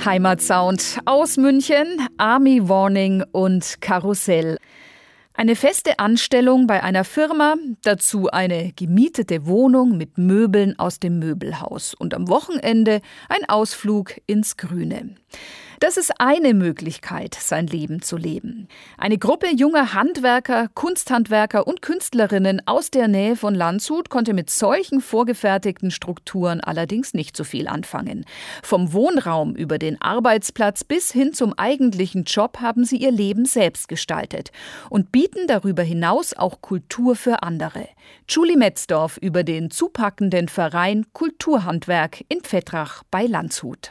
Heimatsound aus München, Army Warning und Karussell. Eine feste Anstellung bei einer Firma, dazu eine gemietete Wohnung mit Möbeln aus dem Möbelhaus und am Wochenende ein Ausflug ins Grüne. Das ist eine Möglichkeit, sein Leben zu leben. Eine Gruppe junger Handwerker, Kunsthandwerker und Künstlerinnen aus der Nähe von Landshut konnte mit solchen vorgefertigten Strukturen allerdings nicht so viel anfangen. Vom Wohnraum über den Arbeitsplatz bis hin zum eigentlichen Job haben sie ihr Leben selbst gestaltet und bieten darüber hinaus auch Kultur für andere. Julie Metzdorf über den zupackenden Verein Kulturhandwerk in Pfettrach bei Landshut.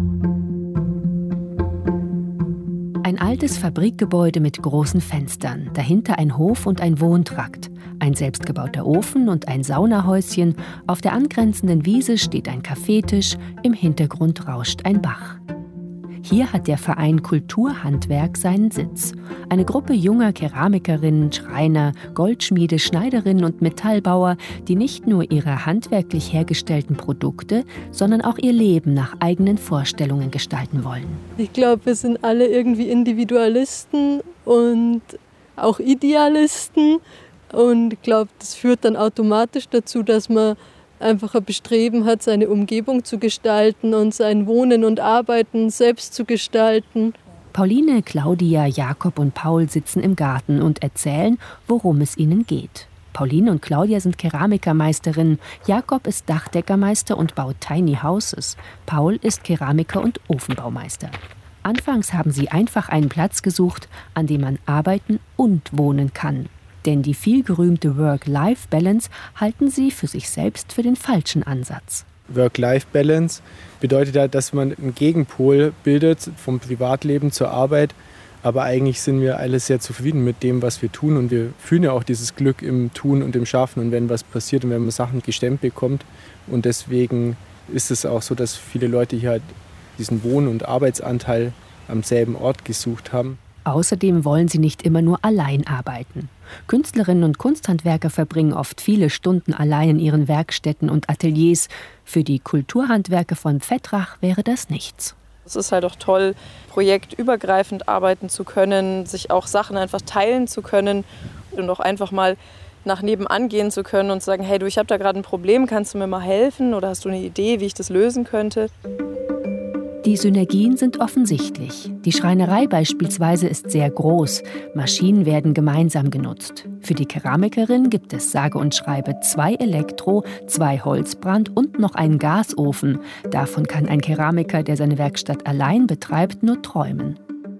Ein altes Fabrikgebäude mit großen Fenstern, dahinter ein Hof und ein Wohntrakt, ein selbstgebauter Ofen und ein Saunahäuschen, auf der angrenzenden Wiese steht ein Kaffeetisch, im Hintergrund rauscht ein Bach. Hier hat der Verein Kulturhandwerk seinen Sitz. Eine Gruppe junger Keramikerinnen, Schreiner, Goldschmiede, Schneiderinnen und Metallbauer, die nicht nur ihre handwerklich hergestellten Produkte, sondern auch ihr Leben nach eigenen Vorstellungen gestalten wollen. Ich glaube, wir sind alle irgendwie Individualisten und auch Idealisten. Und ich glaube, das führt dann automatisch dazu, dass man einfach ein Bestreben hat, seine Umgebung zu gestalten und sein Wohnen und Arbeiten selbst zu gestalten. Pauline, Claudia, Jakob und Paul sitzen im Garten und erzählen, worum es ihnen geht. Pauline und Claudia sind Keramikermeisterinnen, Jakob ist Dachdeckermeister und baut Tiny Houses. Paul ist Keramiker und Ofenbaumeister. Anfangs haben sie einfach einen Platz gesucht, an dem man arbeiten und wohnen kann. Denn die vielgerühmte Work-Life-Balance halten sie für sich selbst für den falschen Ansatz. Work-Life-Balance bedeutet ja, dass man einen Gegenpol bildet vom Privatleben zur Arbeit. Aber eigentlich sind wir alle sehr zufrieden mit dem, was wir tun. Und wir fühlen ja auch dieses Glück im Tun und im Schaffen und wenn was passiert und wenn man Sachen gestemmt bekommt. Und deswegen ist es auch so, dass viele Leute hier halt diesen Wohn- und Arbeitsanteil am selben Ort gesucht haben. Außerdem wollen sie nicht immer nur allein arbeiten. Künstlerinnen und Kunsthandwerker verbringen oft viele Stunden allein in ihren Werkstätten und Ateliers. Für die Kulturhandwerker von Pfettrach wäre das nichts. Es ist halt auch toll, projektübergreifend arbeiten zu können, sich auch Sachen einfach teilen zu können und auch einfach mal nach nebenan gehen zu können und zu sagen, hey du, ich habe da gerade ein Problem, kannst du mir mal helfen oder hast du eine Idee, wie ich das lösen könnte? Die Synergien sind offensichtlich. Die Schreinerei beispielsweise ist sehr groß. Maschinen werden gemeinsam genutzt. Für die Keramikerin gibt es sage und schreibe 2 Elektro-, 2 Holzbrand und noch einen Gasofen. Davon kann ein Keramiker, der seine Werkstatt allein betreibt, nur träumen.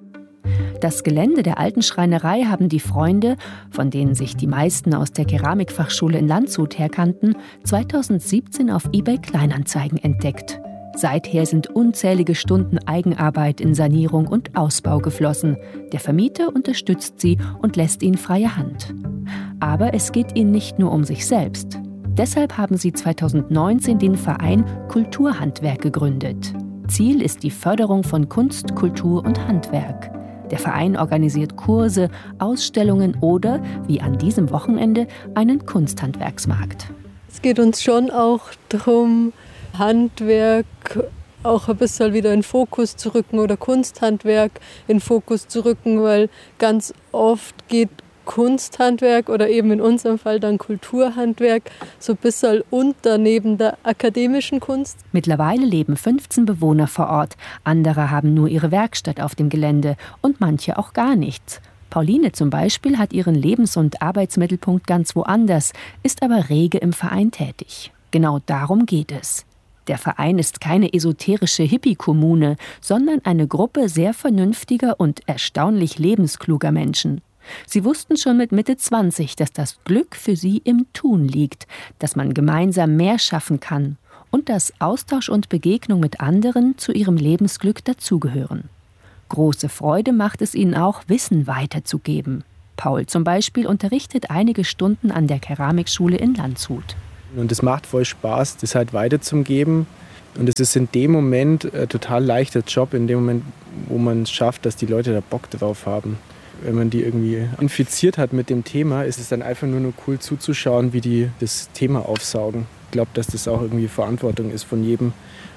Das Gelände der alten Schreinerei haben die Freunde, von denen sich die meisten aus der Keramikfachschule in Landshut herkannten, 2017 auf eBay Kleinanzeigen entdeckt. Seither sind unzählige Stunden Eigenarbeit in Sanierung und Ausbau geflossen. Der Vermieter unterstützt sie und lässt ihnen freie Hand. Aber es geht ihnen nicht nur um sich selbst. Deshalb haben sie 2019 den Verein Kulturhandwerk gegründet. Ziel ist die Förderung von Kunst, Kultur und Handwerk. Der Verein organisiert Kurse, Ausstellungen oder, wie an diesem Wochenende, einen Kunsthandwerksmarkt. Es geht uns schon auch darum, Handwerk auch ein bisschen wieder in Fokus zu rücken oder Kunsthandwerk in Fokus zu rücken, weil ganz oft geht Kunsthandwerk oder eben in unserem Fall dann Kulturhandwerk so ein bisschen unter neben der akademischen Kunst. Mittlerweile leben 15 Bewohner vor Ort. Andere haben nur ihre Werkstatt auf dem Gelände und manche auch gar nichts. Pauline zum Beispiel hat ihren Lebens- und Arbeitsmittelpunkt ganz woanders, ist aber rege im Verein tätig. Genau darum geht es. Der Verein ist keine esoterische Hippie-Kommune, sondern eine Gruppe sehr vernünftiger und erstaunlich lebenskluger Menschen. Sie wussten schon mit Mitte 20, dass das Glück für sie im Tun liegt, dass man gemeinsam mehr schaffen kann und dass Austausch und Begegnung mit anderen zu ihrem Lebensglück dazugehören. Große Freude macht es ihnen auch, Wissen weiterzugeben. Paul zum Beispiel unterrichtet einige Stunden an der Keramikschule in Landshut. Und es macht voll Spaß, das halt weiterzugeben. Und es ist in dem Moment ein total leichter Job, in dem Moment, wo man es schafft, dass die Leute da Bock drauf haben. Wenn man die irgendwie infiziert hat mit dem Thema, ist es dann einfach nur cool zuzuschauen, wie die das Thema aufsaugen. Ich glaube, dass das auch irgendwie Verantwortung ist von jedem,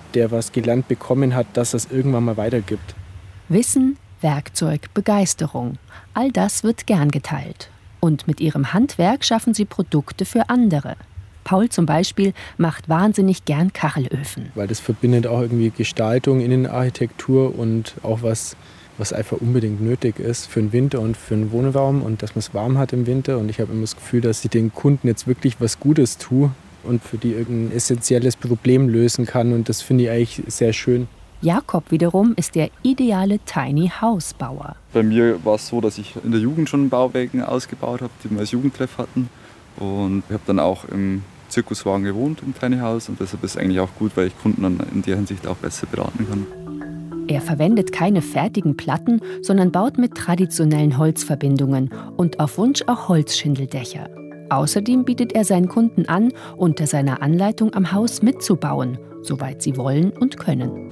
der was gelernt bekommen hat, dass er es irgendwann mal weitergibt. Wissen, Werkzeug, Begeisterung. All das wird gern geteilt. Und mit ihrem Handwerk schaffen sie Produkte für andere. Paul zum Beispiel macht wahnsinnig gern Kachelöfen. Weil das verbindet auch irgendwie Gestaltung, Innenarchitektur und auch was einfach unbedingt nötig ist für den Winter und für den Wohnraum und dass man es warm hat im Winter. Und ich habe immer das Gefühl, dass ich den Kunden jetzt wirklich was Gutes tue und für die irgendein essentielles Problem lösen kann. Und das finde ich eigentlich sehr schön. Jakob wiederum ist der ideale Tiny House Bauer. Bei mir war es so, dass ich in der Jugend schon Bauwagen ausgebaut habe, die wir als Jugendtreff hatten. Und ich habe dann auch im Zirkuswagen gewohnt im Tiny House. Und deshalb ist es eigentlich auch gut, weil ich Kunden dann in der Hinsicht auch besser beraten kann. Er verwendet keine fertigen Platten, sondern baut mit traditionellen Holzverbindungen und auf Wunsch auch Holzschindeldächer. Außerdem bietet er seinen Kunden an, unter seiner Anleitung am Haus mitzubauen, soweit sie wollen und können.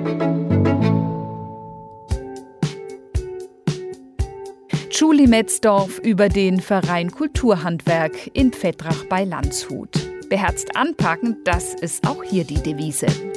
Julie Metzdorf über den Verein Kulturhandwerk in Pfettrach bei Landshut. Beherzt anpacken, das ist auch hier die Devise.